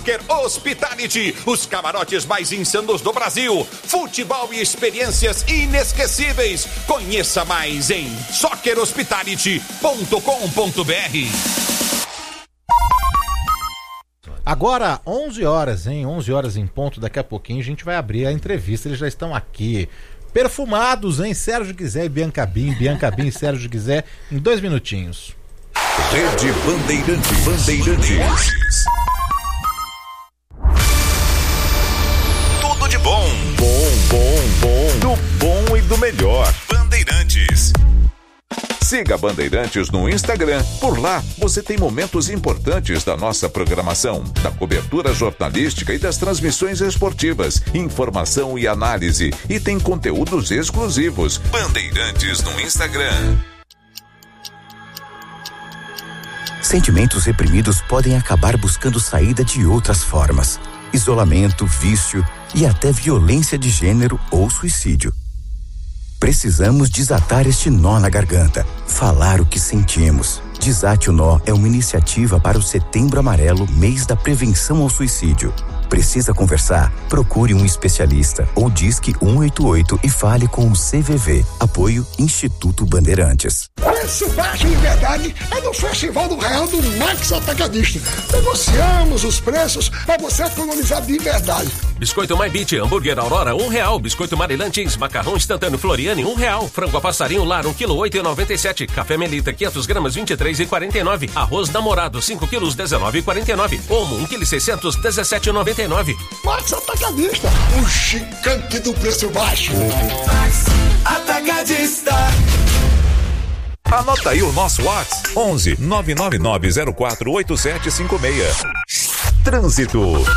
Soccer Hospitality, os camarotes mais insanos do Brasil. Futebol e experiências inesquecíveis. Conheça mais em soccerhospitality.com.br. Agora, 11 horas, hein? 11 horas em ponto. Daqui a pouquinho a gente vai abrir a entrevista. Eles já estão aqui. Perfumados, hein? Sérgio Guizé e Bianca Bin. Bianca Bin e Sérgio Guizé em 2 minutinhos. Rede Bandeirantes. Tudo de bom. Do bom e do melhor. Bandeirantes. Siga Bandeirantes no Instagram. Por lá, você tem momentos importantes da nossa programação, da cobertura jornalística e das transmissões esportivas, informação e análise. E tem conteúdos exclusivos. Bandeirantes no Instagram. Sentimentos reprimidos podem acabar buscando saída de outras formas. Isolamento, vício e até violência de gênero ou suicídio. Precisamos desatar este nó na garganta, falar o que sentimos. Desate o Nó é uma iniciativa para o Setembro Amarelo, mês da prevenção ao suicídio. Precisa conversar? Procure um especialista ou disque 188 e fale com o CVV. Apoio Instituto Bandeirantes. Preço baixo de verdade é no Festival do Real do Max Atacadista. Negociamos os preços para você economizar de verdade. Biscoito My Beat, hambúrguer Aurora, R$1. Biscoito Marilantes, macarrão instantâneo Floriane, R$1. Frango a passarinho Lar, 1 kg, 8,97. Café Melita, 500 gramas, 23,49. Arroz Namorado, 5 quilos, 19,49. Omo, 1 kg, 600, 17,99. Max Atacadista, o gigante do preço baixo. Max Atacadista. Anota aí o nosso WhatsApp: 11 999048756. Trânsito.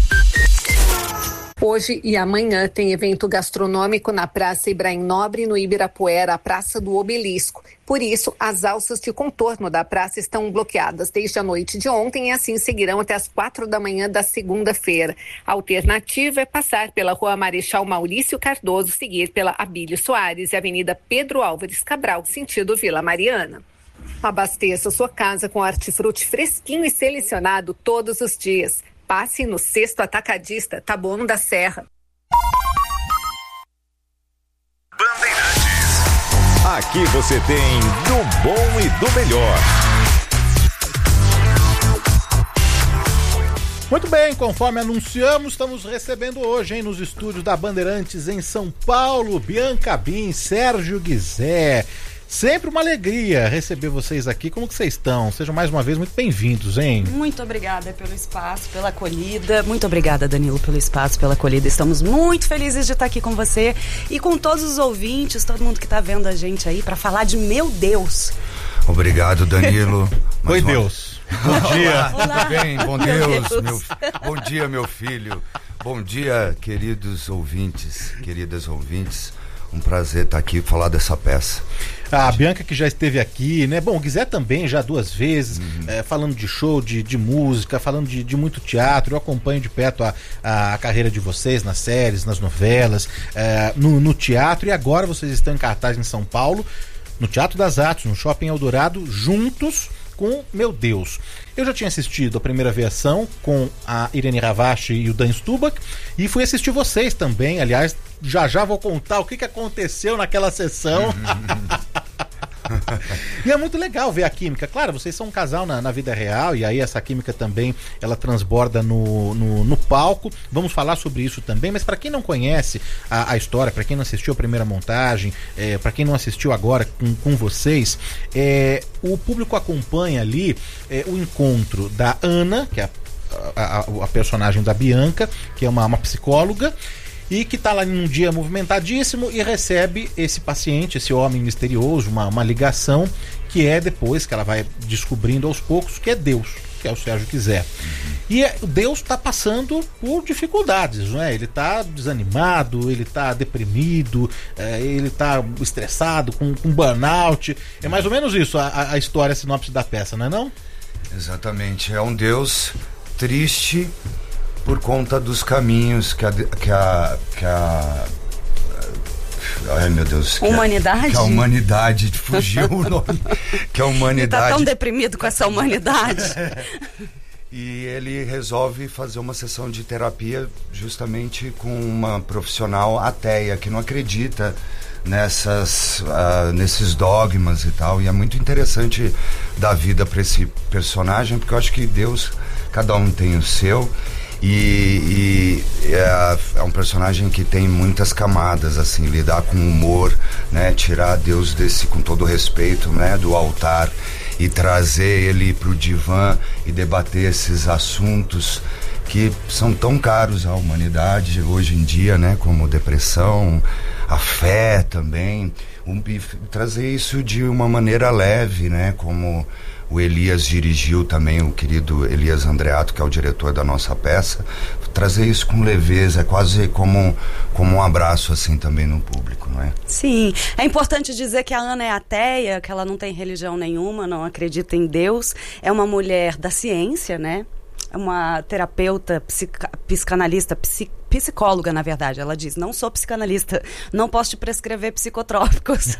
Hoje e amanhã tem evento gastronômico na Praça Ibrahim Nobre, no Ibirapuera, a Praça do Obelisco. Por isso, as alças de contorno da praça estão bloqueadas desde a noite de ontem e assim seguirão até as 4 da manhã da segunda-feira. A alternativa é passar pela Rua Marechal Maurício Cardoso, seguir pela Abílio Soares e Avenida Pedro Álvares Cabral, sentido Vila Mariana. Abasteça sua casa com hortifruti fresquinho e selecionado todos os dias. Passe no Sexto Atacadista, Taboão da Serra. Bandeirantes. Aqui você tem do bom e do melhor. Muito bem, conforme anunciamos, estamos recebendo hoje, hein, nos estúdios da Bandeirantes em São Paulo, Bianca Bin, Sérgio Guizé. Sempre uma alegria receber vocês aqui. Como que vocês estão? Sejam mais uma vez muito bem-vindos, hein? Muito obrigada pelo espaço, pela acolhida. Muito obrigada, Danilo, pelo espaço, pela acolhida. Estamos muito felizes de estar aqui com você e com todos os ouvintes, todo mundo que está vendo a gente aí, para falar de Meu Deus. Obrigado, Danilo. Oi, Deus. Bom dia. Olá. Tudo bem? Bom Deus. Bom dia, meu filho. Bom dia, queridos ouvintes, queridas ouvintes. Um prazer estar aqui e falar dessa peça. A Bianca, que já esteve aqui, né? Bom, o Guizé também já 2 vezes, falando de show, de música, falando de muito teatro. Eu acompanho de perto a carreira de vocês nas séries, nas novelas, no teatro. E agora vocês estão em cartaz em São Paulo, no Teatro das Artes, no Shopping Eldorado, juntos com Meu Deus. Eu já tinha assistido a primeira versão com a Irene Ravache e o Dan Stubach e fui assistir vocês também. Aliás, já vou contar o que aconteceu naquela sessão. E é muito legal ver a química. Claro, vocês são um casal na vida real e aí essa química também ela transborda no palco. Vamos falar sobre isso também, mas para quem não conhece a história, para quem não assistiu a primeira montagem, para quem não assistiu agora com vocês, o público acompanha ali o encontro da Ana, que é a personagem da Bianca, que é uma psicóloga, e que está lá num dia movimentadíssimo e recebe esse paciente, esse homem misterioso, uma ligação, que é depois que ela vai descobrindo aos poucos que é Deus, que é o Sérgio Guizé. E Deus está passando por dificuldades, não é? Ele está desanimado, ele está deprimido, ele está estressado, com burnout. É mais ou menos isso a história, a sinopse da peça, não é não? Exatamente, é um Deus triste por conta dos caminhos que a ai meu Deus, humanidade? Que a humanidade fugiu o nome. Que a humanidade. Ele tá tão deprimido com essa humanidade. E ele resolve fazer uma sessão de terapia justamente com uma profissional ateia, que não acredita nesses dogmas e tal. E é muito interessante dar vida para esse personagem, porque eu acho que Deus, cada um tem o seu. E é um personagem que tem muitas camadas, assim, lidar com humor, né, tirar Deus com todo respeito, né, do altar e trazer ele para o divã e debater esses assuntos que são tão caros à humanidade hoje em dia, né, como depressão, a fé também, e trazer isso de uma maneira leve, né, como o Elias dirigiu também, o querido Elias Andreato, que é o diretor da nossa peça, trazer isso com leveza, quase como um abraço assim também no público, não é? Sim, é importante dizer que a Ana é ateia, que ela não tem religião nenhuma, não acredita em Deus, é uma mulher da ciência, né? É uma terapeuta, psicanalista, psicóloga, na verdade. Ela diz, não sou psicanalista, não posso te prescrever psicotrópicos.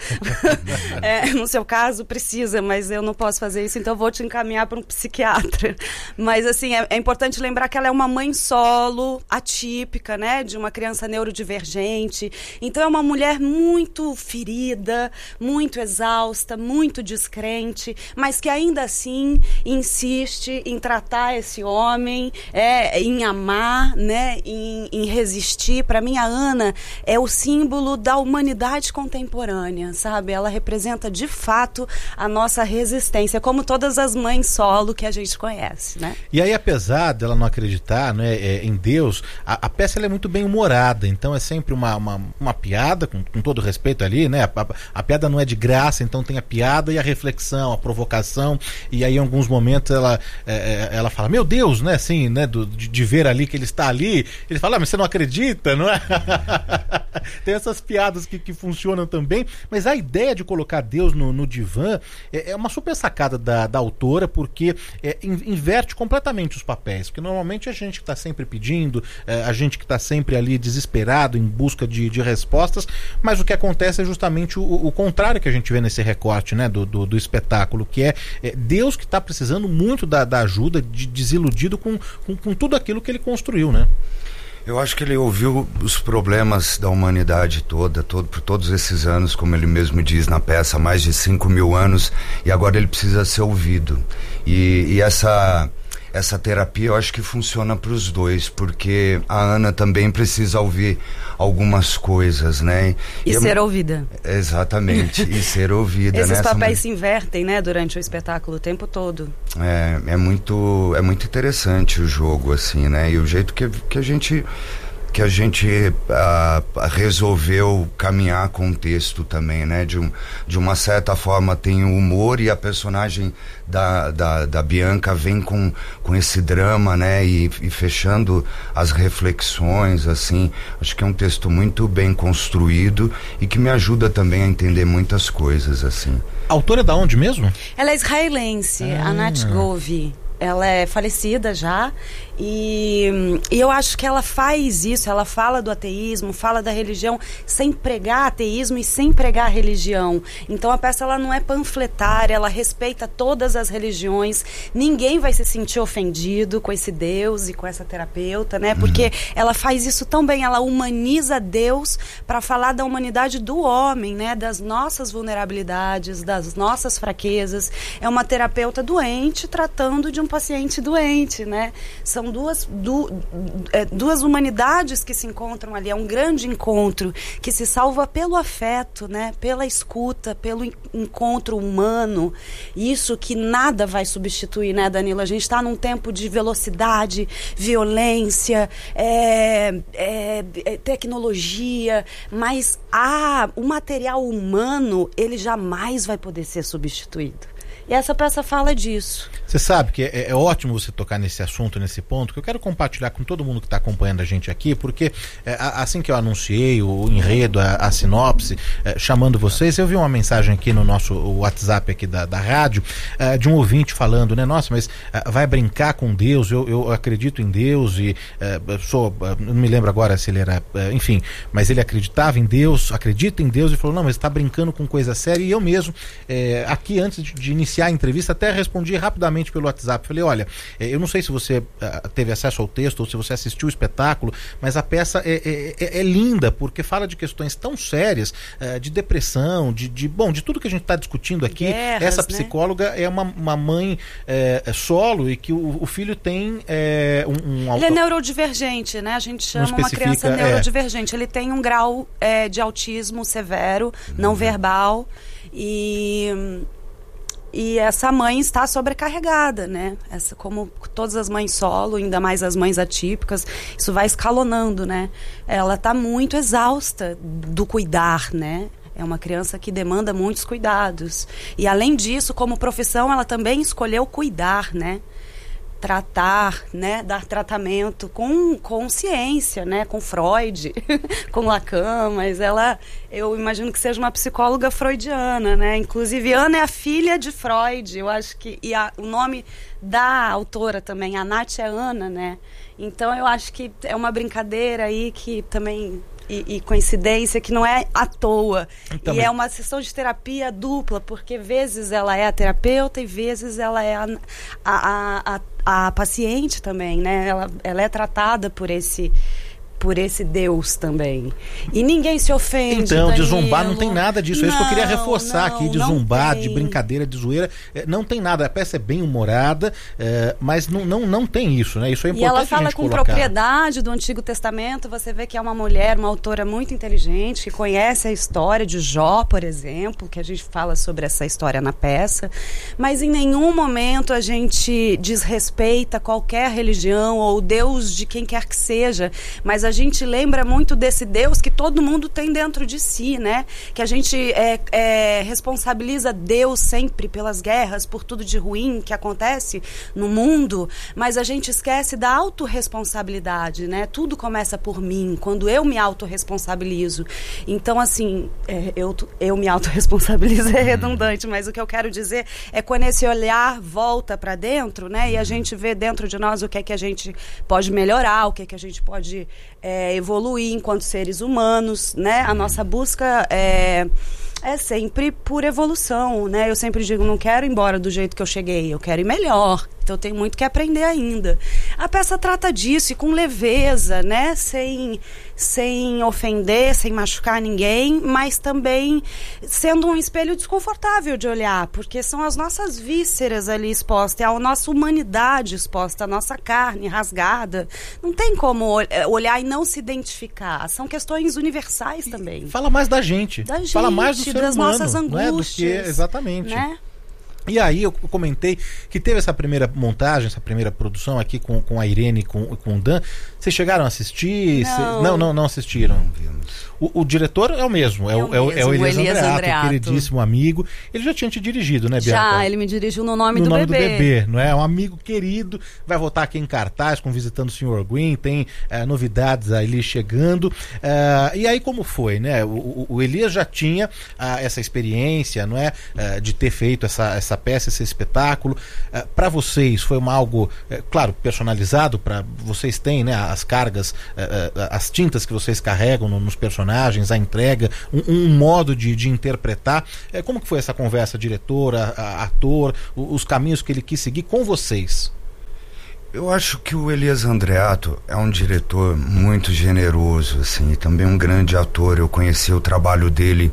No seu caso, precisa, mas eu não posso fazer isso, então eu vou te encaminhar para um psiquiatra. Mas, assim, é importante lembrar que ela é uma mãe solo, atípica, né, de uma criança neurodivergente. Então, é uma mulher muito ferida, muito exausta, muito descrente, mas que ainda assim insiste em tratar esse homem, em amar, né, em resistir. Para mim, a Ana é o símbolo da humanidade contemporânea, sabe? Ela representa, de fato, a nossa resistência, como todas as mães solo que a gente conhece, né? E aí, apesar dela não acreditar, né, em Deus, a peça ela é muito bem humorada, então é sempre uma piada, com todo respeito ali, né? A piada não é de graça, então tem a piada e a reflexão, a provocação, e aí em alguns momentos ela fala, meu Deus, né, assim, né, de ver ali que ele está ali, ele fala, mas você não acredita, não é? Tem essas piadas que funcionam também, mas a ideia de colocar Deus no divã é uma super sacada da autora, porque inverte completamente os papéis, porque normalmente a gente que está sempre pedindo, a gente que está sempre ali desesperado em busca de respostas, mas o que acontece é justamente o contrário que a gente vê nesse recorte, né, do espetáculo, que é Deus que está precisando muito da ajuda, desiludido com tudo aquilo que ele construiu, né? Eu acho que ele ouviu os problemas da humanidade toda, por todos esses anos, como ele mesmo diz na peça, mais de 5.000 anos, e agora ele precisa ser ouvido. E essa terapia eu acho que funciona para os dois, porque a Ana também precisa ouvir algumas coisas, né? E ser ouvida. Exatamente, e ser ouvida. Esses papéis se invertem, né, durante o espetáculo o tempo todo. É muito interessante o jogo, assim, né? E o jeito que a gente resolveu caminhar com o texto também, né? De uma certa forma tem o humor, e a personagem da Bianca vem com esse drama, né? E fechando as reflexões, assim. Acho que é um texto muito bem construído e que me ajuda também a entender muitas coisas, assim. A autora é da onde mesmo? Ela é israelense, Anat Govi. Ela é falecida já, e eu acho que ela faz isso, ela fala do ateísmo, fala da religião, sem pregar ateísmo e sem pregar religião. Então a peça ela não é panfletária, ela respeita todas as religiões, ninguém vai se sentir ofendido com esse Deus e com essa terapeuta, né? Porque ela faz isso tão bem, ela humaniza Deus para falar da humanidade do homem, né? Das nossas vulnerabilidades, das nossas fraquezas. É uma terapeuta doente tratando de um paciente doente, né? São duas humanidades que se encontram ali, é um grande encontro que se salva pelo afeto, né? Pela escuta, pelo encontro humano, isso que nada vai substituir, né, Danilo? A gente está num tempo de velocidade, violência, tecnologia, mas o material humano, ele jamais vai poder ser substituído. E essa peça fala disso. Você sabe que é ótimo você tocar nesse assunto, nesse ponto, que eu quero compartilhar com todo mundo que está acompanhando a gente aqui, porque assim que eu anunciei o enredo, a sinopse, chamando vocês, eu vi uma mensagem aqui no nosso WhatsApp aqui da rádio, de um ouvinte falando, né, nossa, mas vai brincar com Deus, eu acredito em Deus e não me lembro agora se ele era, enfim, mas ele acreditava em Deus, acredita em Deus, e falou, não, mas está brincando com coisa séria. E eu mesmo, aqui antes de iniciar iniciar a entrevista, até respondi rapidamente pelo WhatsApp. Falei, olha, eu não sei se você teve acesso ao texto ou se você assistiu o espetáculo, mas a peça é linda, porque fala de questões tão sérias, de depressão, de tudo que a gente está discutindo aqui. Guerras, essa psicóloga é uma mãe solo e que o filho tem Ele é neurodivergente, né? A gente chama uma criança neurodivergente. Ele tem um grau de autismo severo, não verbal, e essa mãe está sobrecarregada, né? Como todas as mães solo, ainda mais as mães atípicas, isso vai escalonando, né? Ela está muito exausta do cuidar, né? É uma criança que demanda muitos cuidados. E além disso, como profissão, ela também escolheu cuidar, né? Tratar, né, dar tratamento com ciência, né, com Freud, com Lacan, mas eu imagino que seja uma psicóloga freudiana, né, inclusive Ana é a filha de Freud, eu acho que, o nome da autora também, a Nath é Ana, né, então eu acho que é uma brincadeira aí que também... E coincidência que não é à toa. E é uma sessão de terapia dupla, porque vezes ela é a terapeuta e vezes ela é a paciente também, né? Ela é tratada por esse Deus também. E ninguém se ofende. Então, Danilo. de zombar não tem nada disso. É isso que eu queria reforçar aqui, de zombar, tem. de brincadeira, de zoeira. Não tem nada. A peça é bem humorada, mas não tem isso, né? Isso é importante. E ela fala com propriedade do Antigo Testamento. Você vê que é uma mulher, uma autora muito inteligente, que conhece a história de Jó, por exemplo, que a gente fala sobre essa história na peça. Mas em nenhum momento a gente desrespeita qualquer religião ou Deus de quem quer que seja. Mas a gente lembra muito desse Deus que todo mundo tem dentro de si, né? Que a gente responsabiliza Deus sempre pelas guerras, por tudo de ruim que acontece no mundo, mas a gente esquece da autorresponsabilidade, né? Tudo começa por mim, quando eu me autorresponsabilizo. Então, assim, eu me autorresponsabilizo é redundante, mas o que eu quero dizer é quando esse olhar volta para dentro, né? E a gente vê dentro de nós o que é que a gente pode melhorar, o que é que a gente pode evoluir enquanto seres humanos, né? A nossa busca é sempre por evolução, né? Eu sempre digo, não quero ir embora do jeito que eu cheguei, eu quero ir melhor. Então eu tenho muito que aprender ainda. A peça trata disso, e com leveza, né? Sem ofender, sem machucar ninguém, mas também sendo um espelho desconfortável de olhar, porque são as nossas vísceras ali expostas, é a nossa humanidade exposta, a nossa carne rasgada. Não tem como olhar e não se identificar. São questões universais também. Fala mais da gente. Fala mais do ser das humano, nossas angústias. Não é? Do que, exatamente. Né? E aí eu comentei que teve essa primeira montagem, essa primeira produção aqui com a Irene e com o Dan. Vocês chegaram a assistir? Não assistiram. Não vimos. O diretor é o mesmo, é o Elias Andreato, queridíssimo amigo. Ele já tinha te dirigido, né, Bianca? Já, ele me dirigiu no Nome do Bebê. Não é? Um amigo querido, vai voltar aqui em cartaz com Visitando o Sr. Green, tem novidades ali chegando. E aí como foi, né? O Elias já tinha essa experiência, não é? De ter feito essa peça, esse espetáculo. Para vocês foi algo, claro, personalizado, para vocês têm, né, as cargas, as tintas que vocês carregam nos personagens, a entrega, um modo de interpretar. Como que foi essa conversa, diretor, ator, os caminhos que ele quis seguir com vocês? Eu acho que o Elias Andreato é um diretor muito generoso, assim, e também um grande ator. Eu conheci o trabalho dele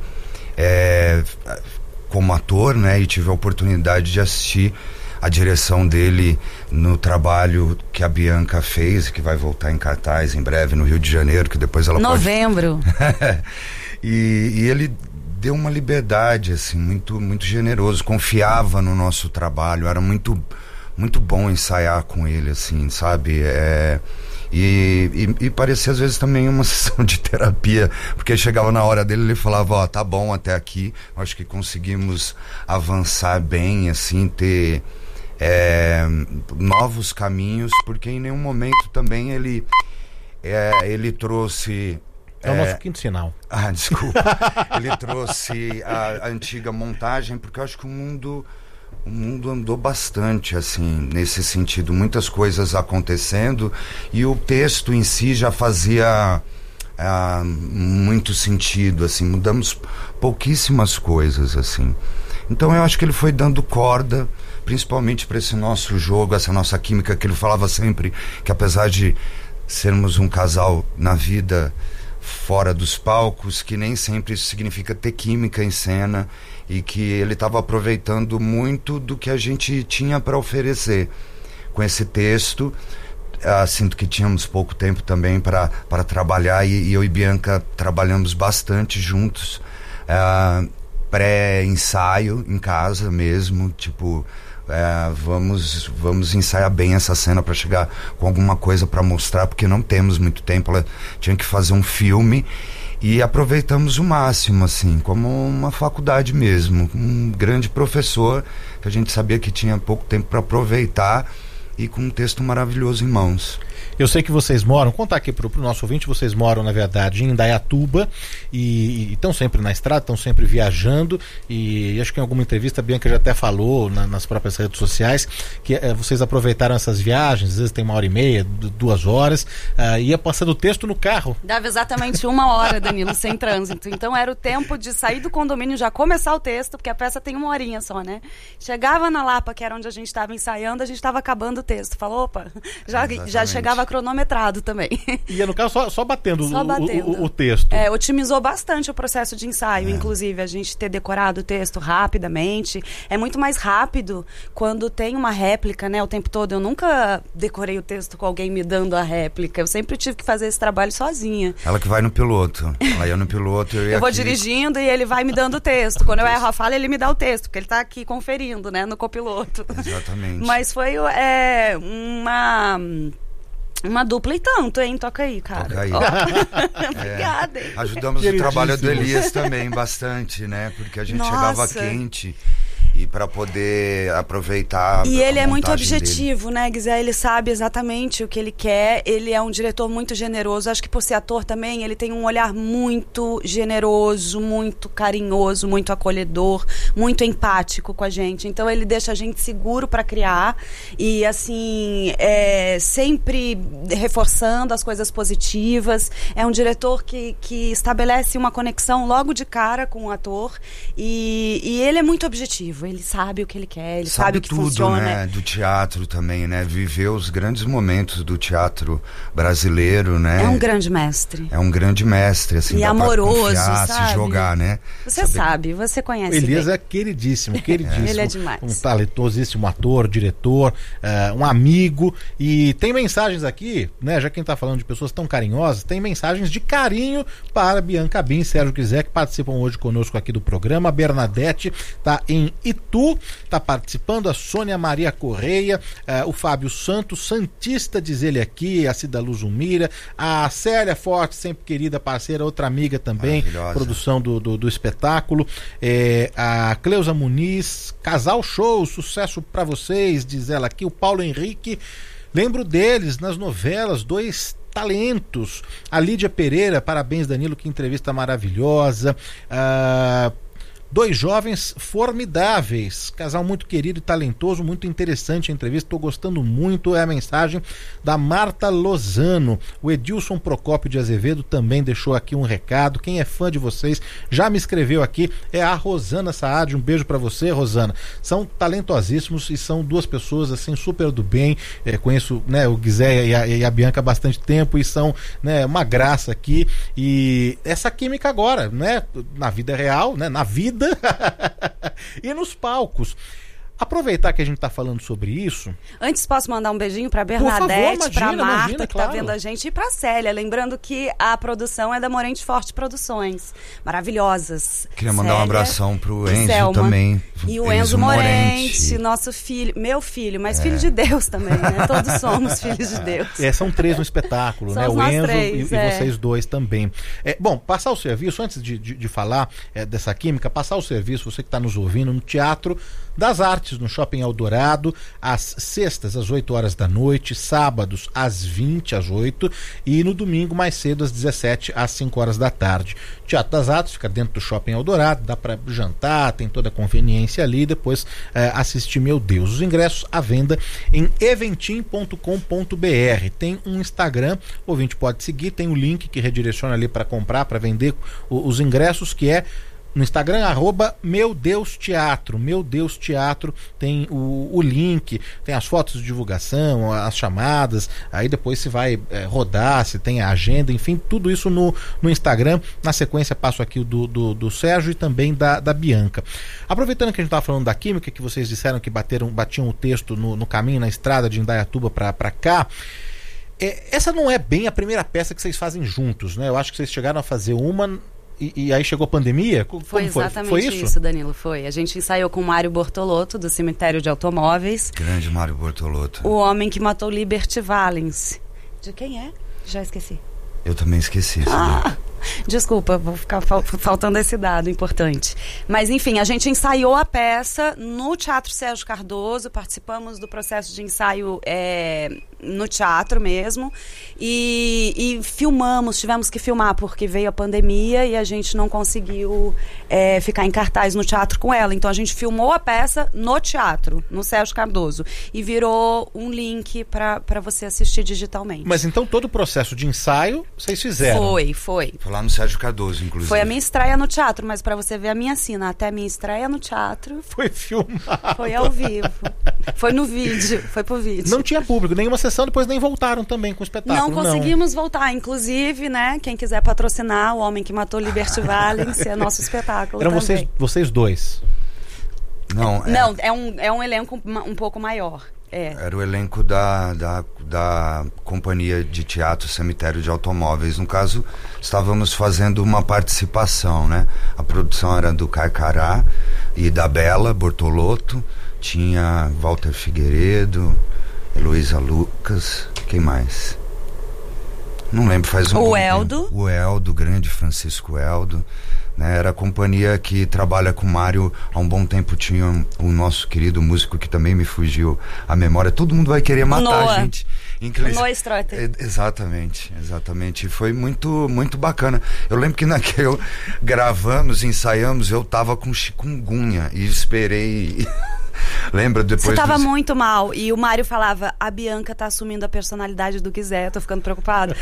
como ator, né, e tive a oportunidade de assistir a direção dele no trabalho que a Bianca fez, que vai voltar em cartaz em breve no Rio de Janeiro, que depois ela Novembro. E ele deu uma liberdade, assim, muito, muito generoso, confiava no nosso trabalho, era muito, muito bom ensaiar com ele, assim, sabe? E parecia às vezes também uma sessão de terapia, porque chegava na hora dele, ele falava, tá bom até aqui, acho que conseguimos avançar bem, assim, ter novos caminhos, porque em nenhum momento também ele trouxe... É o nosso quinto sinal. Desculpa. Ele trouxe a antiga montagem, porque eu acho que o mundo andou bastante, assim, nesse sentido, muitas coisas acontecendo, e o texto em si já fazia muito sentido, assim, mudamos pouquíssimas coisas, assim. Então eu acho que ele foi dando corda, principalmente para esse nosso jogo, essa nossa química, que ele falava sempre que, apesar de sermos um casal na vida fora dos palcos, que nem sempre isso significa ter química em cena, e que ele estava aproveitando muito do que a gente tinha para oferecer com esse texto. Sinto que tínhamos pouco tempo também para trabalhar, e eu e Bianca trabalhamos bastante juntos, pré-ensaio em casa mesmo, tipo, vamos ensaiar bem essa cena para chegar com alguma coisa para mostrar, porque não temos muito tempo. Ela tinha que fazer um filme, e aproveitamos o máximo, assim, como uma faculdade mesmo, um grande professor que a gente sabia que tinha pouco tempo para aproveitar, e com um texto maravilhoso em mãos. Eu sei que vocês moram, contar aqui pro nosso ouvinte, vocês moram, na verdade, em Indaiatuba e estão sempre na estrada, estão sempre viajando, e acho que em alguma entrevista a Bianca já até falou nas próprias redes sociais que vocês aproveitaram essas viagens, às vezes tem 1h30, 2 horas, ia passando o texto no carro. Dava exatamente 1 hora, Danilo, sem trânsito. Então era o tempo de sair do condomínio, já começar o texto, porque a peça tem 1 horinha só, né? Chegava na Lapa, que era onde a gente estava ensaiando, a gente estava acabando o texto. Falou, opa, já chegava cronometrado também. Ia no carro só batendo, o texto. Otimizou bastante o processo de ensaio, inclusive a gente ter decorado o texto rapidamente. É muito mais rápido quando tem uma réplica, né, o tempo todo. Eu nunca decorei o texto com alguém me dando a réplica. Eu sempre tive que fazer esse trabalho sozinha. Ela que vai no piloto. Ela ia no piloto, eu vou dirigindo e ele vai me dando o texto. Quando eu erro a fala, ele me dá o texto, porque ele tá aqui conferindo, né, no copiloto. Exatamente. Mas foi uma dupla e tanto, hein? Toca aí, cara. Toca aí. Obrigada, hein? Ajudamos o trabalho do Elias também bastante, né? Porque a gente chegava quente, e para poder aproveitar. E ele é muito objetivo, né, Guizé? Ele sabe exatamente o que ele quer. Ele é um diretor muito generoso. Acho que por ser ator também, ele tem um olhar muito generoso, muito carinhoso, muito acolhedor, muito empático com a gente. Então ele deixa a gente seguro para criar e, assim, sempre reforçando as coisas positivas. É um diretor que estabelece uma conexão logo de cara com o ator, e ele é muito objetivo. Ele sabe o que ele quer, ele sabe o que tudo, funciona. Né? Do teatro também, né? Viveu os grandes momentos do teatro brasileiro, né? É um grande mestre. É um grande mestre, assim. E amoroso, confiar, sabe? Se jogar, né? Você sabe, você conhece. Elias bem. É queridíssimo, queridíssimo. Ele é demais. Um talentosíssimo ator, diretor, um amigo. E tem mensagens aqui, né? Já quem tá falando de pessoas tão carinhosas, tem mensagens de carinho para Bianca Bin e Sérgio Guizé, que participam hoje conosco aqui do programa. A Bernadette tá em Itu, tá participando, a Sônia Maria Correia, o Fábio Santos, Santista, diz ele aqui, a Cida Luzumira, a Célia Forte, sempre querida parceira, outra amiga também, produção do espetáculo, a Cleusa Muniz, Casal Show, sucesso pra vocês, diz ela aqui, o Paulo Henrique, lembro deles nas novelas, 2 talentos, a Lídia Pereira, parabéns Danilo, que entrevista maravilhosa, 2 jovens formidáveis, casal muito querido e talentoso, muito interessante a entrevista, estou gostando muito, é a mensagem da Marta Lozano. O Edilson Procópio de Azevedo também deixou aqui um recado, quem é fã de vocês já me escreveu aqui, é a Rosana Saad, um beijo pra você, Rosana. São talentosíssimos e são 2 pessoas assim super do bem, conheço, né, o Guizé e a Bianca há bastante tempo e são, né, uma graça aqui, e essa química agora, né, na vida real, né, na vida e nos palcos. Aproveitar que a gente tá falando sobre isso. Antes, posso mandar um beijinho pra Bernadette, pra Marta, que claro. tá vendo a gente, e pra Célia. Lembrando que a produção é da Morente Forte Produções. Maravilhosas. Queria mandar um abração pro Enzo também. E o Enzo Morente, nosso filho, meu filho, mas filho de Deus também, né? Todos somos filhos de Deus. São 3 no espetáculo, né? O Enzo 3, e vocês 2 também. Bom, passar o serviço, antes de falar dessa química, passar o serviço, você que está nos ouvindo, no Teatro das Artes, no Shopping Eldorado, às sextas, às 8 horas da noite, sábados, às 20, às 8, e no domingo, mais cedo, às 17, às 5 horas da tarde. Teatro das Artes fica dentro do Shopping Eldorado, dá para jantar, tem toda a conveniência ali, depois assistir Meu Deus. Os ingressos à venda em eventim.com.br. Tem um Instagram, o ouvinte pode seguir, tem o link que redireciona ali para comprar, para vender os ingressos, que é No Instagram, @MeuDeusTeatro. Meu Deus Teatro, tem o link, tem as fotos de divulgação, as chamadas, aí depois se vai rodar, se tem a agenda, enfim, tudo isso no Instagram. Na sequência passo aqui o do Sérgio e também da Bianca. Aproveitando que a gente estava falando da química, que vocês disseram que batiam o texto no caminho, na estrada de Indaiatuba para cá, essa não é bem a primeira peça que vocês fazem juntos, né? Eu acho que vocês chegaram a fazer uma... E aí chegou a pandemia? Foi exatamente isso, Danilo, foi. A gente ensaiou com o Mário Bortolotto, do Cemitério de Automóveis. Grande Mário Bortolotto. O homem que matou Liberty Valance. De quem é? Já esqueci. Eu também esqueci. Desculpa, vou ficar faltando esse dado importante. Mas enfim, a gente ensaiou a peça no Teatro Sérgio Cardoso, participamos do processo de ensaio no teatro mesmo, e filmamos, tivemos que filmar porque veio a pandemia e a gente não conseguiu ficar em cartaz no teatro com ela. Então a gente filmou a peça no teatro, no Sérgio Cardoso, e virou um link para você assistir digitalmente. Mas então todo o processo de ensaio vocês fizeram? Foi lá no Sérgio Cardoso, inclusive. Foi a minha estreia no teatro, mas pra você ver a minha cena, até a minha estreia no teatro... Foi filmado. Foi ao vivo. Foi no vídeo, foi pro vídeo. Não tinha público, nenhuma sessão, depois nem voltaram também com o espetáculo. Não conseguimos voltar, inclusive, né, quem quiser patrocinar O Homem que Matou Liberty Valance, é nosso espetáculo. Eram também. Vocês dois? Não, é um elenco um pouco maior. Era o elenco da companhia de teatro Cemitério de Automóveis. No caso, estávamos fazendo uma participação, né? A produção era do Carcará e da Bela Bortolotto. Tinha Walter Figueiredo, Heloísa Lucas, quem mais? Não lembro, faz um O bom Eldo. tempo. O Eldo, grande Francisco Eldo. Né, era a companhia que trabalha com o Mário há um bom tempo. Tinha o nosso querido músico que também me fugiu a memória. Todo mundo vai querer matar a gente. O Noah Strotter. Exatamente. E foi muito, muito bacana. Eu lembro que naquele gravamos, ensaiamos, eu tava com chikungunya e esperei... Lembra depois? Você tava muito mal. E o Mário falava: a Bianca tá assumindo a personalidade do Guizé, tô ficando preocupado.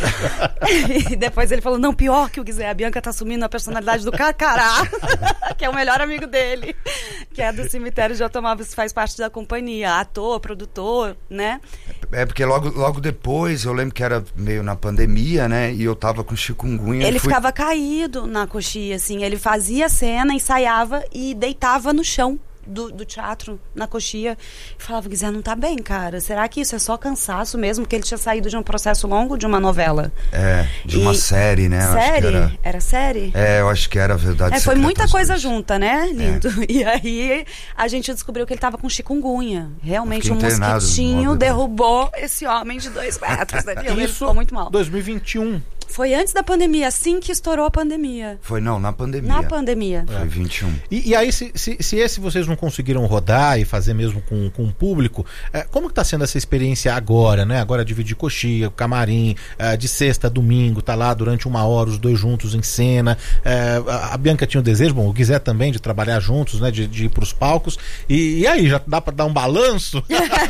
E depois ele falou: não, pior que o Guizé, a Bianca tá assumindo a personalidade do Carcará, que é o melhor amigo dele, que é do Cemitério de Automóveis, faz parte da companhia, ator, produtor, né? Porque logo depois, eu lembro que era meio na pandemia, né? E eu tava com chikungunya. Ele ficava caído na coxia, assim. Ele fazia cena, ensaiava e deitava no chão do teatro, na coxia, e falava: Guizé, não tá bem, cara, será que isso é só cansaço mesmo? Que ele tinha saído de um processo longo, de uma novela, de uma série, né? Série? Era série? Eu acho que era Verdade. Foi muita coisa junta, né, lindo? E aí a gente descobriu que ele tava com chikungunya, realmente um mosquitinho derrubou esse homem de 2 metros, né? Ele ficou muito mal. 2021. Foi antes da pandemia, assim que estourou a pandemia. Na pandemia. Na pandemia. Foi 21. E aí, se esse vocês não conseguiram rodar e fazer mesmo com o público, como que tá sendo essa experiência agora, né? Agora dividir coxia, camarim, de sexta a domingo, tá lá durante 1 hora, os dois juntos em cena. A Bianca tinha o desejo, o Guizé também, de trabalhar juntos, né? De ir pros palcos. E aí, já dá pra dar um balanço?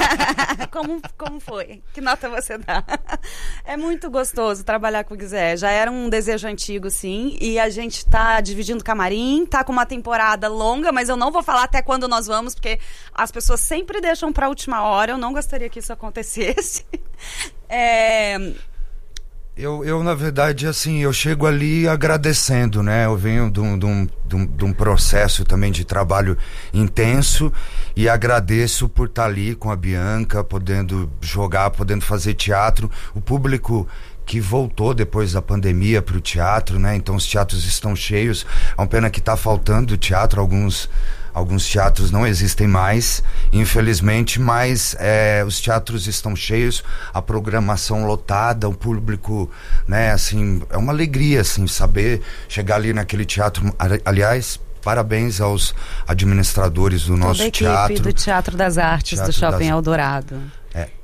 Como foi? Que nota você dá? É muito gostoso trabalhar com o Guizé. Já era um desejo antigo, sim, e a gente tá dividindo camarim, tá com uma temporada longa, mas eu não vou falar até quando nós vamos, porque as pessoas sempre deixam pra última hora, eu não gostaria que isso acontecesse. Eu, na verdade, assim, eu chego ali agradecendo, né? Eu venho de um processo também de trabalho intenso e agradeço por estar ali com a Bianca, podendo jogar, podendo fazer teatro. O público que voltou depois da pandemia para o teatro, né? Então os teatros estão cheios. É uma pena que está faltando teatro, alguns teatros não existem mais, infelizmente, mas os teatros estão cheios, a programação lotada, o público, né, assim, é uma alegria, assim, saber chegar ali naquele teatro. Aliás, parabéns aos administradores do nosso teatro. Toda a equipe do Teatro das Artes do Shopping Eldorado.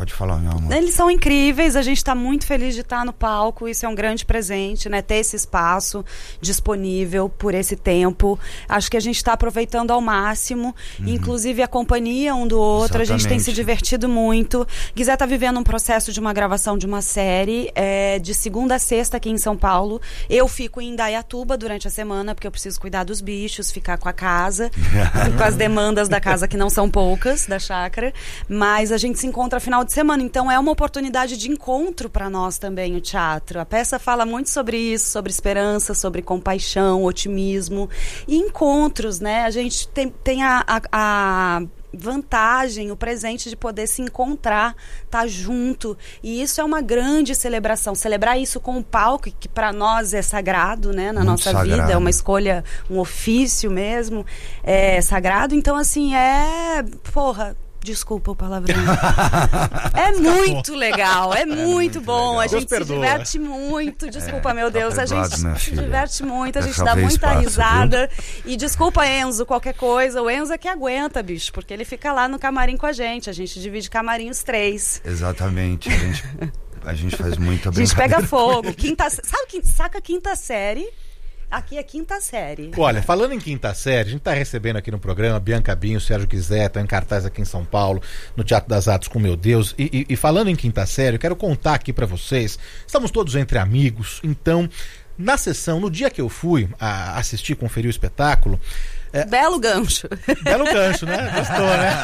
Pode falar, meu amor. Eles são incríveis, a gente está muito feliz de estar no palco, isso é um grande presente, né? Ter esse espaço disponível por esse tempo. Acho que a gente está aproveitando ao máximo, inclusive a companhia um do outro. Exatamente. A gente tem se divertido muito. Guizé está vivendo um processo de uma gravação de uma série, de segunda a sexta aqui em São Paulo. Eu fico em Indaiatuba durante a semana, porque eu preciso cuidar dos bichos, ficar com a casa, com as demandas da casa, que não são poucas, da chácara. Mas a gente se encontra final de semana, então é uma oportunidade de encontro para nós também, o teatro. A peça fala muito sobre isso, sobre esperança, sobre compaixão, otimismo e encontros, né? A gente tem a vantagem, o presente de poder se encontrar, estar junto, e isso é uma grande celebração. Celebrar isso com o palco, que para nós é sagrado, né, na nossa vida, é uma escolha, um ofício mesmo, é sagrado. Então, assim, desculpa o palavrão. É muito legal, é muito bom. A gente se diverte muito. Desculpa, meu Deus. A gente se diverte muito, a gente dá muita risada. E desculpa, Enzo, qualquer coisa. O Enzo é que aguenta, bicho, porque ele fica lá no camarim com a gente. A gente divide camarim os 3. Exatamente. A gente faz muita brincadeira. A gente pega fogo. Saca quinta série? Aqui é quinta série. Olha, falando em quinta série, a gente está recebendo aqui no programa Bianca Binho, Sérgio Guizé, estão em cartaz aqui em São Paulo, no Teatro das Artes com Meu Deus. E falando em quinta série, eu quero contar aqui para vocês, estamos todos entre amigos, então, na sessão, no dia que eu fui assistir, conferir o espetáculo... Belo gancho. Belo gancho, né? Gostou, né?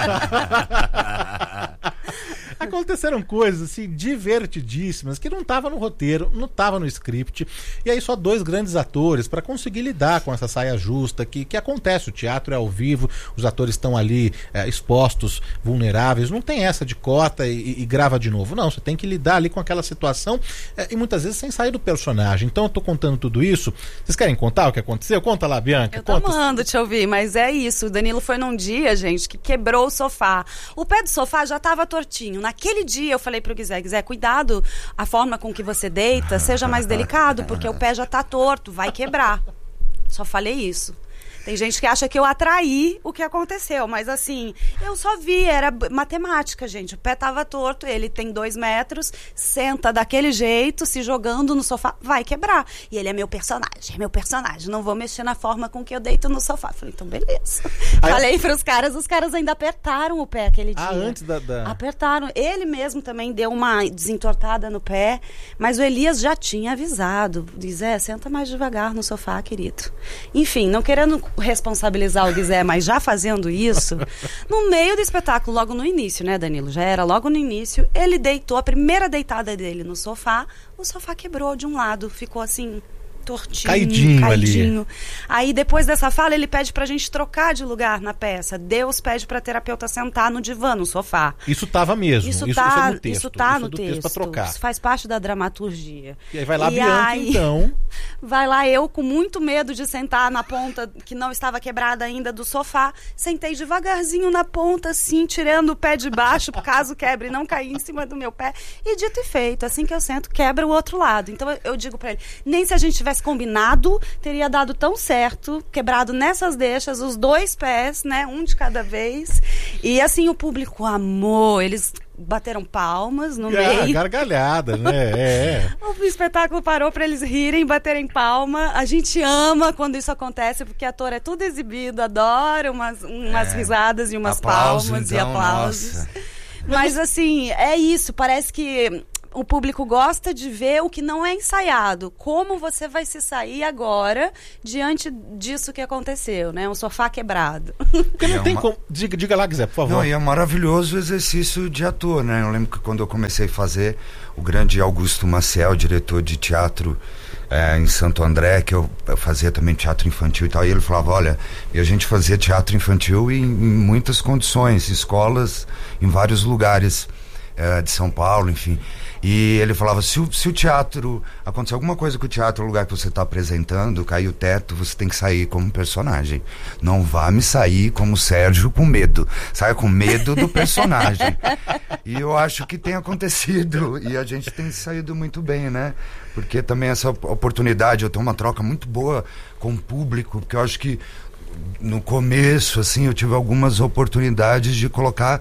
Aconteceram coisas assim divertidíssimas que não tava no roteiro, não tava no script, e aí só 2 grandes atores para conseguir lidar com essa saia justa que acontece. O teatro é ao vivo, os atores estão ali expostos, vulneráveis, não tem essa de corta e grava de novo, não, você tem que lidar ali com aquela situação e muitas vezes sem sair do personagem. Então eu tô contando tudo isso. Vocês querem contar o que aconteceu? Conta lá, Bianca. Eu tô amando te ouvir, mas é isso. O Danilo foi num dia, gente, que quebrou o sofá. O pé do sofá já tava tortinho. Naquele dia eu falei pro Guizé, cuidado, a forma com que você deita, seja mais delicado, porque o pé já tá torto, vai quebrar. Só falei isso. Tem gente que acha que eu atraí o que aconteceu, mas assim, eu só vi, era matemática, gente. O pé tava torto, ele tem 2 metros, senta daquele jeito, se jogando no sofá, vai quebrar. E ele é meu personagem, não vou mexer na forma com que eu deito no sofá. Falei, então beleza. Falei pros caras, os caras ainda apertaram o pé aquele dia. Antes da... Apertaram. Ele mesmo também deu uma desentortada no pé, mas o Elias já tinha avisado. Diz, senta mais devagar no sofá, querido. Enfim, não querendo responsabilizar o Guizé, mas já fazendo isso, no meio do espetáculo, logo no início, né, Danilo? Já era logo no início, ele deitou, a primeira deitada dele no sofá, o sofá quebrou de um lado, ficou assim... tortinho, caidinho ali. Aí depois dessa fala ele pede pra gente trocar de lugar na peça. Deus pede pra terapeuta sentar no divã, no sofá. Isso tava mesmo. Isso tá no texto. Isso tá no texto pra trocar. Isso faz parte da dramaturgia. E aí vai lá Bianca, então. Vai lá eu com muito medo de sentar na ponta que não estava quebrada ainda do sofá. Sentei devagarzinho na ponta, assim, tirando o pé de baixo, caso quebre, não cair em cima do meu pé. E dito e feito, assim que eu sento, quebra o outro lado. Então eu digo pra ele, nem se a gente tivesse combinado, teria dado tão certo, quebrado nessas deixas, os 2 pés, né, um de cada vez, e assim o público amou, eles bateram palmas no meio. Gargalhada, né? O espetáculo parou pra eles rirem, baterem palma. A gente ama quando isso acontece, porque ator é tudo exibido, adora umas risadas e umas palmas e aplausos. Nossa. Mas assim, é isso, parece que o público gosta de ver o que não é ensaiado. Como você vai se sair agora diante disso que aconteceu, né? Um sofá quebrado. Porque não tem como... Diga lá, Guizé, por favor. Não, e é maravilhoso o exercício de ator, né? Eu lembro que quando eu comecei a fazer, o grande Augusto Maciel, diretor de teatro em Santo André, que eu fazia também teatro infantil e tal, e ele falava, olha, e a gente fazia teatro infantil em muitas condições, escolas em vários lugares de São Paulo, enfim. E ele falava, se o teatro, acontecer alguma coisa com o teatro, o lugar que você está apresentando, cair o teto, você tem que sair como personagem. Não vá me sair como Sérgio com medo. Saia com medo do personagem. E eu acho que tem acontecido. E a gente tem saído muito bem, né? Porque também essa oportunidade, eu tenho uma troca muito boa com o público, porque eu acho que no começo, assim, eu tive algumas oportunidades de colocar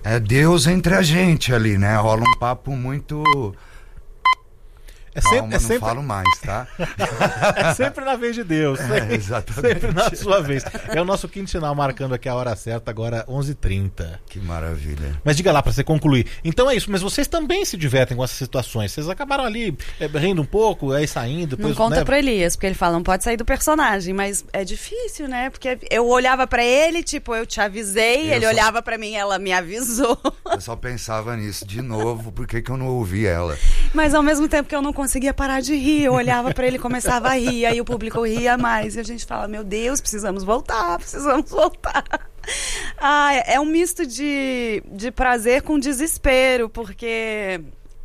É Deus entre a gente ali, né? Rola um papo muito... Calma, não falo mais, tá? É sempre na vez de Deus. Exatamente. Sempre na sua vez. É o nosso quinto sinal marcando aqui a hora certa, agora 11h30. Que maravilha. Mas diga lá, pra você concluir. Então é isso, mas vocês também se divertem com essas situações. Vocês acabaram ali rindo um pouco, aí saindo. Depois, não conta pro Elias, porque ele fala, não pode sair do personagem, mas é difícil, né? Porque eu olhava pra ele, tipo, eu te avisei, ele olhava pra mim, ela me avisou. Eu só pensava nisso, de novo, por que eu não ouvi ela? Mas ao mesmo tempo que eu não conseguia parar de rir, eu olhava pra ele e começava a rir, aí o público ria mais, e a gente fala, meu Deus, precisamos voltar. É um misto de prazer com desespero, porque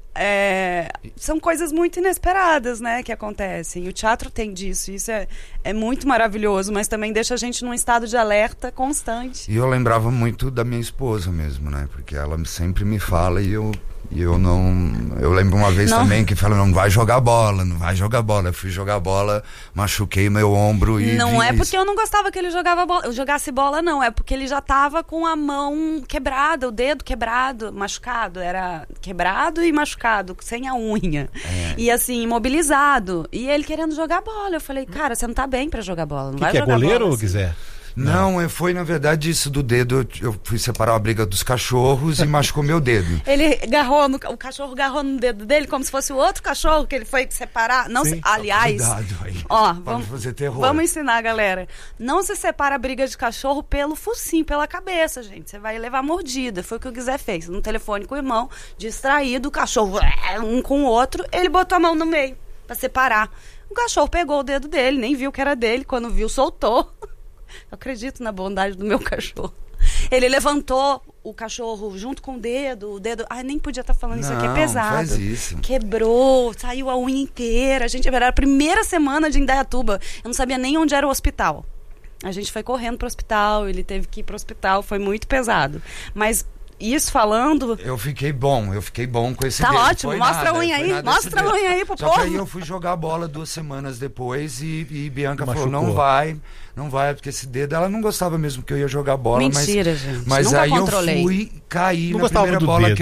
são coisas muito inesperadas, né, que acontecem. E o teatro tem disso, isso é muito maravilhoso, mas também deixa a gente num estado de alerta constante. E eu lembrava muito da minha esposa mesmo, né, porque ela sempre me fala e eu não... Eu lembro uma vez também que falou, não vai jogar bola. Eu fui jogar bola, machuquei meu ombro e... Não é porque eu não gostava que ele jogasse bola, não. É porque ele já tava com a mão quebrada, o dedo quebrado, machucado. Era quebrado e machucado, sem a unha. E assim, imobilizado. E ele querendo jogar bola. Eu falei, cara, você não tá bem pra jogar bola. Não vai jogar bola. É goleiro ou assim. quiser? Não, foi na verdade isso do dedo. Eu fui separar a briga dos cachorros e machucou meu dedo. Ele o cachorro agarrou no dedo dele como se fosse o outro cachorro que ele foi separar. Não se, aliás, cuidado aí. Ó, Pode fazer terror. Vamos ensinar, galera. Não se separa a briga de cachorro pelo focinho, pela cabeça, gente. Você vai levar mordida. Foi o que o Guizé fez. No telefone com o irmão, distraído, o cachorro um com o outro, ele botou a mão no meio pra separar. O cachorro pegou o dedo dele, nem viu que era dele. Quando viu, soltou. Eu acredito na bondade do meu cachorro. Ele levantou o cachorro junto com o dedo. Ai, nem podia estar falando isso aqui, é pesado. Faz isso. Quebrou, saiu a unha inteira. Era a primeira semana de Indaiatuba. Eu não sabia nem onde era o hospital. A gente foi correndo pro hospital, ele teve que ir pro hospital, foi muito pesado. Mas isso falando... Eu fiquei bom com esse dedo. Tá ótimo, mostra a unha aí, mostra a unha aí pro povo. Só que aí eu fui jogar bola 2 semanas depois e Bianca falou, não vai, porque esse dedo, ela não gostava mesmo que eu ia jogar bola. Mentira, gente. Mas nunca aí controlei. Eu fui, caí na primeira bola dedo. que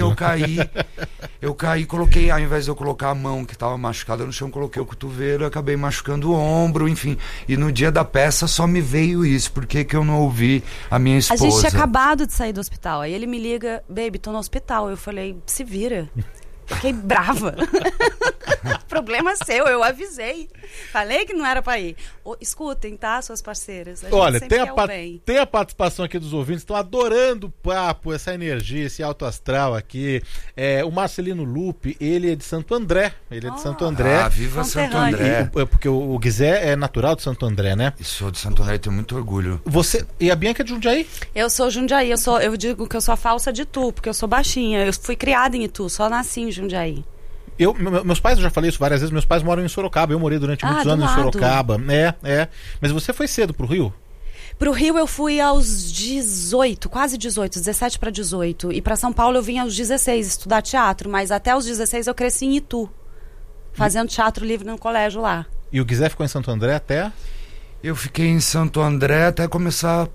eu caí, coloquei, ao invés de eu colocar a mão que estava machucada no chão, coloquei o cotovelo, acabei machucando o ombro, enfim. E no dia da peça só me veio isso, por que eu não ouvi a minha esposa? A gente tinha acabado de sair do hospital, aí ele me liga, baby, tô no hospital. Eu falei, se vira. Fiquei brava. Problema seu, eu avisei. Falei que não era pra ir. Escutem, tá, suas parceiras? Olha, tem a participação aqui dos ouvintes, estão adorando o papo, essa energia, esse alto astral aqui. O Marcelino Lupe, ele é de Santo André. Viva Santo André. Porque o Guizé é natural de Santo André, né? E sou de Santo André e tenho muito orgulho. E a Bianca é de Jundiaí? Eu sou Jundiaí, eu digo que eu sou a falsa de Itu, porque eu sou baixinha. Eu fui criada em Itu, só nasci em Jundiaí. Meus pais, eu já falei isso várias vezes, meus pais moram em Sorocaba, eu morei durante muitos anos em Sorocaba. Mas você foi cedo pro Rio? Pro Rio eu fui aos 18, quase 18, 17 para 18. E para São Paulo eu vim aos 16 estudar teatro, mas até os 16 eu cresci em Itu, fazendo teatro livre no colégio lá. E o Guizé ficou em Santo André até? Eu fiquei em Santo André até começar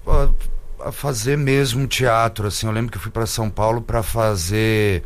a fazer mesmo teatro, assim. Eu lembro que eu fui para São Paulo para fazer...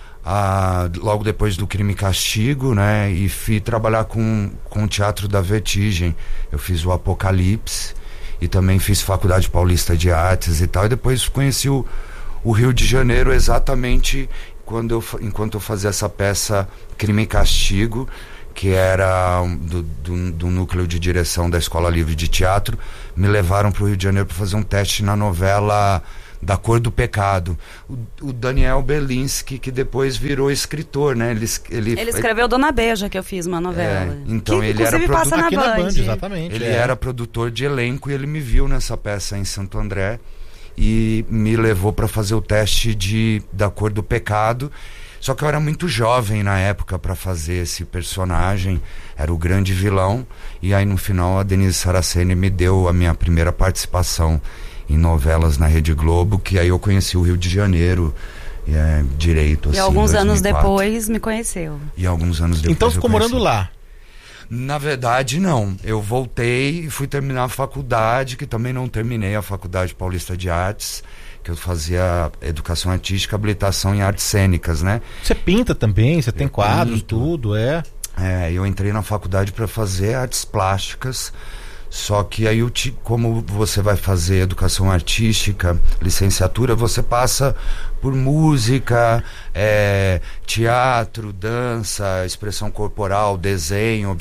logo depois do Crime e Castigo, né, e fui trabalhar com o Teatro da Vertigem. Eu fiz o Apocalipse e também fiz Faculdade Paulista de Artes e tal, e depois conheci o Rio de Janeiro exatamente enquanto eu fazia essa peça Crime e Castigo, que era do núcleo de direção da Escola Livre de Teatro. Me levaram para o Rio de Janeiro para fazer um teste na novela Da Cor do Pecado. O Daniel Belinski, que depois virou escritor, né? Ele escreveu Dona Beija, que eu fiz uma novela. Então que, ele era passa na Band. Exatamente. Ele era produtor de elenco e ele me viu nessa peça em Santo André e me levou para fazer o teste Da Cor do Pecado. Só que eu era muito jovem na época para fazer esse personagem, era o grande vilão, e aí no final a Denise Saraceni me deu a minha primeira participação em novelas na Rede Globo, que aí eu conheci o Rio de Janeiro direito. E alguns anos depois me conheceu. E alguns anos depois. Então ficou morando lá? Na verdade, não. Eu voltei e fui terminar a faculdade, que também não terminei, a Faculdade Paulista de Artes. que eu fazia educação artística, habilitação em artes cênicas, né? Você pinta também, você tem quadros, tudo, eu entrei na faculdade para fazer artes plásticas, só que aí como você vai fazer educação artística, licenciatura, você passa por música, teatro, dança, expressão corporal, desenho,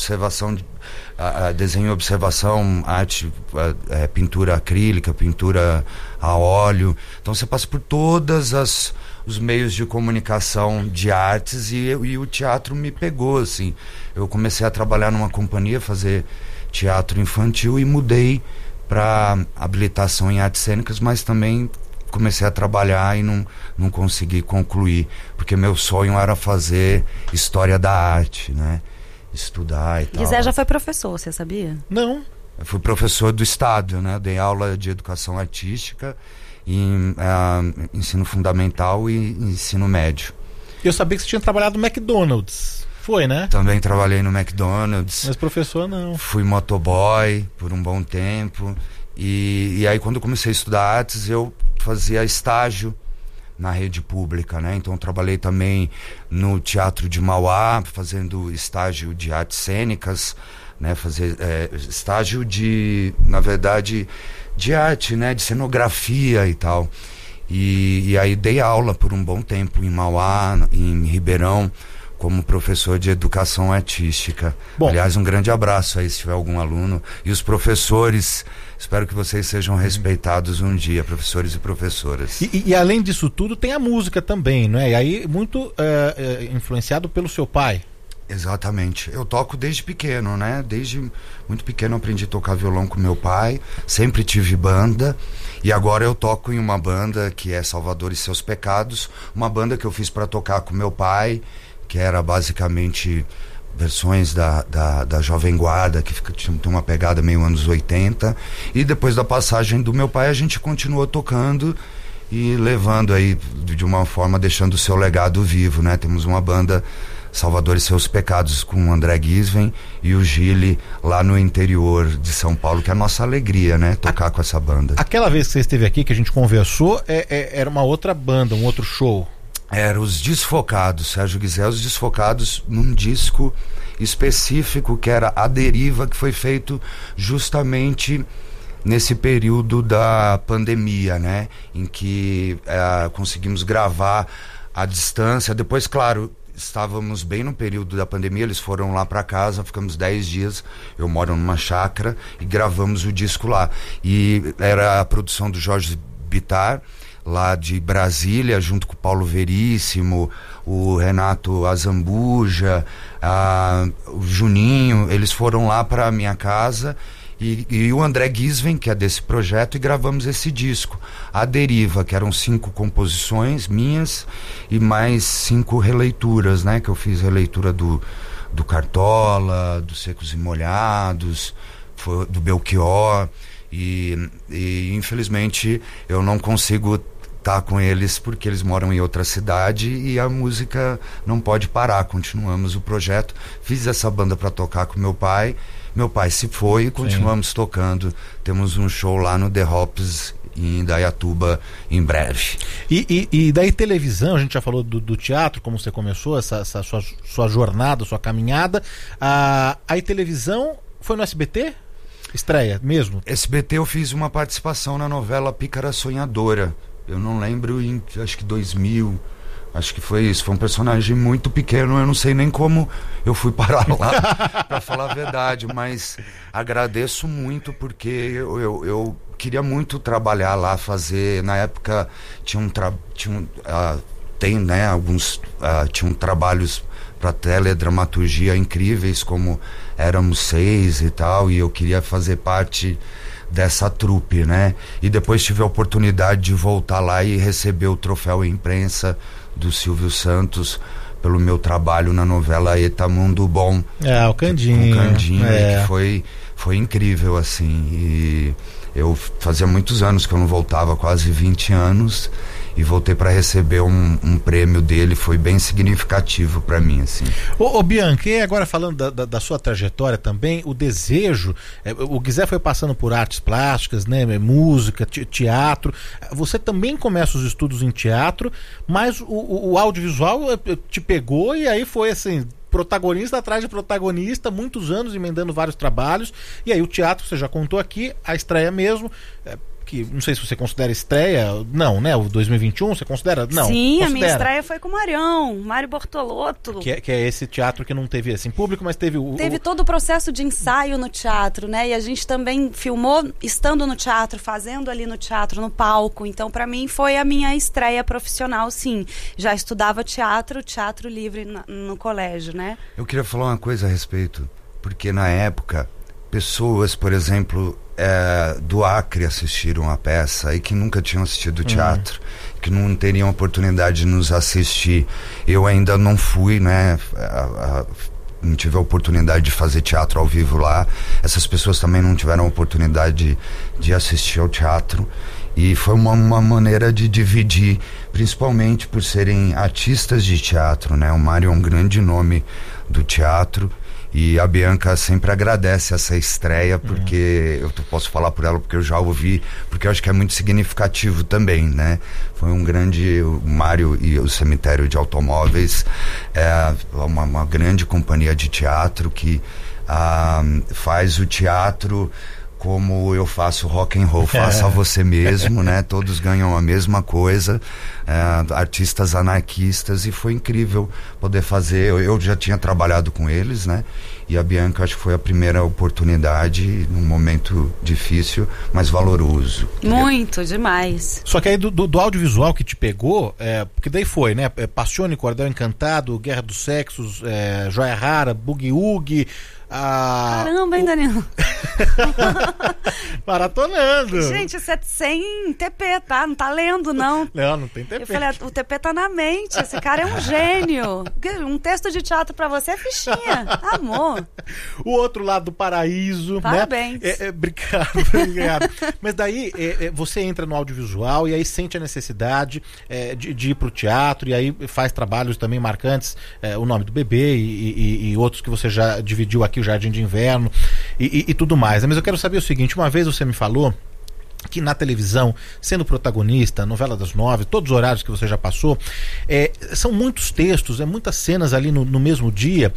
observação, arte, pintura acrílica, pintura a óleo. Então você passa por todas os meios de comunicação de artes e o teatro me pegou, assim. Eu comecei a trabalhar numa companhia, fazer teatro infantil e mudei para habilitação em artes cênicas, mas também comecei a trabalhar e não consegui concluir, porque meu sonho era fazer história da arte, né? Estudar e tal. Guizé já foi professor, você sabia? Não. Eu fui professor do Estado, né? Dei aula de educação artística em ensino fundamental e ensino médio. Eu sabia que você tinha trabalhado no McDonald's. Foi, né? Também trabalhei no McDonald's. Mas professor não. Fui motoboy por um bom tempo. E aí quando eu comecei a estudar artes, eu fazia estágio na rede pública, né? Então eu trabalhei também no Teatro de Mauá, fazendo estágio de artes cênicas, né? Fazer estágio na verdade, de arte, né? De cenografia e tal. E aí dei aula por um bom tempo em Mauá, em Ribeirão, como professor de educação artística. Bom, aliás, um grande abraço aí se tiver algum aluno. E os professores, espero que vocês sejam respeitados um dia, professores e professoras. E além disso tudo, tem a música também, não é? E aí, muito influenciado pelo seu pai. Exatamente. Eu toco desde pequeno, né? Desde muito pequeno eu aprendi a tocar violão com meu pai, sempre tive banda, e agora eu toco em uma banda que é Salvador e Seus Pecados, uma banda que eu fiz para tocar com meu pai, que era basicamente versões da Jovem Guarda, que tem uma pegada meio anos 80, e depois da passagem do meu pai a gente continuou tocando e levando aí de uma forma, deixando o seu legado vivo, né? Temos uma banda Salvador e Seus Pecados com o André Guisven e o Gili lá no interior de São Paulo, que é a nossa alegria, né? Tocar com essa banda. Aquela vez que você esteve aqui, que a gente conversou, era uma outra banda, um outro show. Era os Desfocados, Sérgio Guizé, os Desfocados, num disco específico que era A Deriva, que foi feito justamente nesse período da pandemia, né? Em que conseguimos gravar à distância. Depois, claro, estávamos bem no período da pandemia, eles foram lá para casa, ficamos 10 dias, eu moro numa chácara, e gravamos o disco lá. E era a produção do Jorge Bittar, lá de Brasília, junto com o Paulo Veríssimo, o Renato Azambuja, o Juninho. Eles foram lá para a minha casa e o André Guisven, que é desse projeto, e gravamos esse disco, A Deriva, que eram 5 composições minhas e mais 5 releituras, né? Que eu fiz releitura do Cartola, do Secos e Molhados, do Belchior, e infelizmente eu não consigo estar com eles porque eles moram em outra cidade e a música não pode parar. Continuamos o projeto, fiz essa banda para tocar com meu pai se foi e continuamos tocando. Temos um show lá no The Hops em Indaiatuba em breve. E daí televisão, a gente já falou do teatro, como você começou essa sua jornada, sua caminhada. Aí televisão foi no SBT? Estreia mesmo? SBT eu fiz uma participação na novela Pícara Sonhadora. Eu não lembro, acho que 2000, acho que foi isso. Foi um personagem muito pequeno, eu não sei nem como eu fui parar lá, pra falar a verdade, mas agradeço muito porque eu queria muito trabalhar lá, fazer, na época tinham trabalhos para teledramaturgia incríveis, como Éramos 6 e tal, e eu queria fazer parte dessa trupe, né? E depois tive a oportunidade de voltar lá e receber o troféu imprensa do Silvio Santos pelo meu trabalho na novela Eta Mundo Bom. O Candinho. Que foi incrível, assim. E eu fazia muitos anos que eu não voltava, quase 20 anos. e voltei para receber um prêmio dele, foi bem significativo para mim, assim. Ô Bianca, e agora falando da sua trajetória também, o desejo, o Guizé foi passando por artes plásticas, né, música, teatro, você também começa os estudos em teatro, mas o audiovisual te pegou e aí foi assim, protagonista atrás de protagonista, muitos anos emendando vários trabalhos, e aí o teatro, você já contou aqui, a estreia mesmo, que não sei se você considera estreia, não, né? O 2021, você considera? Não. Sim, considera. A minha estreia foi com o Mário Bortolotto. Que é esse teatro que não teve assim público, mas teve todo o processo de ensaio no teatro, né? E a gente também filmou estando no teatro, fazendo ali no teatro, no palco. Então, para mim, foi a minha estreia profissional, sim. Já estudava teatro livre no colégio, né? Eu queria falar uma coisa a respeito, porque na época, pessoas, por exemplo, do Acre assistiram a peça e que nunca tinham assistido teatro, que não teriam oportunidade de nos assistir. Eu ainda não fui, né? Não tive a oportunidade de fazer teatro ao vivo lá. Essas pessoas também não tiveram a oportunidade de assistir ao teatro. E foi uma maneira de dividir, principalmente por serem artistas de teatro, né? O Mário é um grande nome do teatro. E a Bianca sempre agradece essa estreia, porque eu posso falar por ela porque eu já ouvi, porque eu acho que é muito significativo também, né? Foi um grande, o Mário e o Cemitério de Automóveis uma grande companhia de teatro que faz o teatro como eu faço rock and roll, faça você mesmo, né? Todos ganham a mesma coisa, artistas anarquistas, e foi incrível poder fazer. Eu já tinha trabalhado com eles, né? E a Bianca, acho que foi a primeira oportunidade num momento difícil, mas valoroso. Muito, demais. Só que aí do audiovisual que te pegou, porque daí foi, né? Passione, Cordel Encantado, Guerra dos Sexos, Joia Rara, Boogie Woogie. Caramba, hein, Danilo? Maratonando. Gente, isso é sem TP, tá? Não tá lendo, não. Não tem TP. Eu falei, o TP tá na mente. Esse cara é um gênio. Um texto de teatro pra você é fichinha. Amor. O outro lado do paraíso. Parabéns. Né? Obrigado. Mas daí você entra no audiovisual e aí sente a necessidade de ir pro teatro, e aí faz trabalhos também marcantes, O Nome do Bebê e outros que você já dividiu aqui, o Jardim de Inverno e tudo mais. Mas eu quero saber o seguinte, uma vez você me falou que na televisão, sendo protagonista, novela das 9, todos os horários que você já passou, são muitos textos, muitas cenas ali no mesmo dia,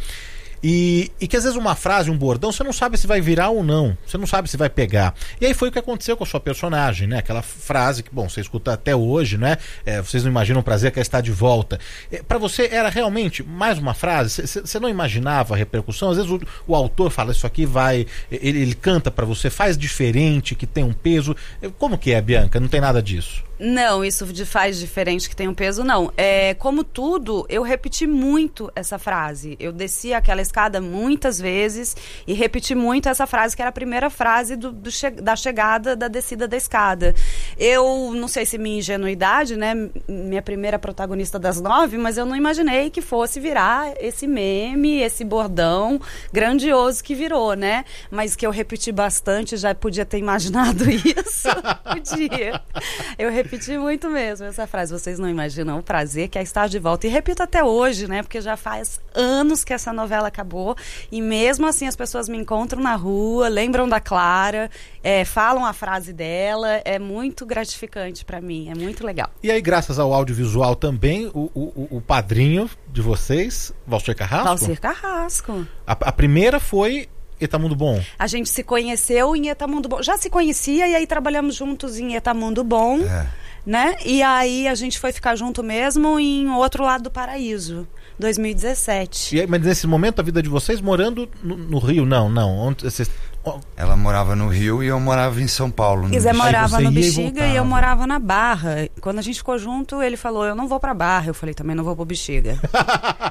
e que às vezes uma frase, um bordão, você não sabe se vai virar ou não, você não sabe se vai pegar. E aí foi o que aconteceu com a sua personagem, né? Aquela frase que, bom, você escuta até hoje, né? Vocês não imaginam o prazer que está de volta. Para você era realmente mais uma frase? Você não imaginava a repercussão? Às vezes o autor fala, isso aqui vai... Ele canta para você, faz diferente, que tem um peso. Como que é, Bianca? Não tem nada disso? Não, isso de faz diferente que tem um peso, não. Como tudo, eu repeti muito essa frase. Eu desci aquela escada muitas vezes e repeti muito essa frase, que era a primeira frase da chegada, da descida da escada. Eu não sei se minha ingenuidade, né? Minha primeira protagonista das 9, mas eu não imaginei que fosse virar esse meme, esse bordão grandioso que virou, né? Mas que eu repeti bastante, já podia ter imaginado isso. Podia. Eu repeti muito mesmo essa frase. Vocês não imaginam o prazer que é estar de volta. E repito até hoje, né? Porque já faz anos que essa novela acabou. E mesmo assim as pessoas me encontram na rua, lembram da Clara, falam a frase dela. É muito gratificante pra mim. É muito legal. E aí, graças ao audiovisual também, o padrinho de vocês, Valcir Carrasco? Valcir Carrasco. A primeira foi Etamundo Bom. A gente se conheceu em Etamundo Bom. Já se conhecia e aí trabalhamos juntos em Etamundo Bom, né? E aí a gente foi ficar junto mesmo em Outro Lado do Paraíso, 2017. E aí, mas nesse momento a vida de vocês morando no Rio? Não. Onde vocês... Ela morava no Rio e eu morava em São Paulo. Zé morava no Bexiga e eu morava na Barra. Quando a gente ficou junto, ele falou, eu não vou pra Barra. Eu falei, também não vou pro Bexiga.